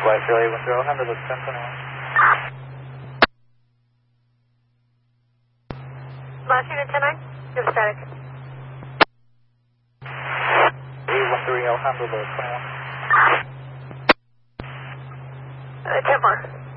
Flight Philly 10, handle the 1021. Last unit 109, you're static. 813, I'll handle the 21. 10-4.